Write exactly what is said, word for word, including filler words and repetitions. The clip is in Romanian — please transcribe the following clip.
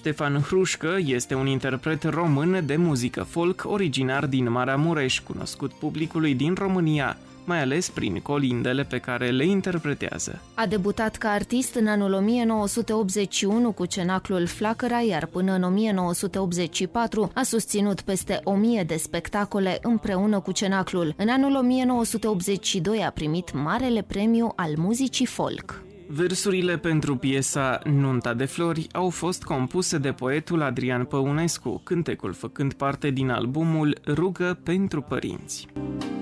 Ștefan Hrușcă este un interpret român de muzică folk originar din Maramureș, cunoscut publicului din România, mai ales prin colindele pe care le interpretează. A debutat ca artist în anul o mie nouă sute optzeci și unu cu cenaclul Flacăra, iar până în o mie nouă sute optzeci și patru a susținut peste o mie de spectacole împreună cu cenaclul. În anul o mie nouă sute optzeci și doi a primit Marele Premiu al Muzicii Folk. Versurile pentru piesa Nunta de flori au fost compuse de poetul Adrian Păunescu, cântecul făcând parte din albumul Rugă pentru părinți.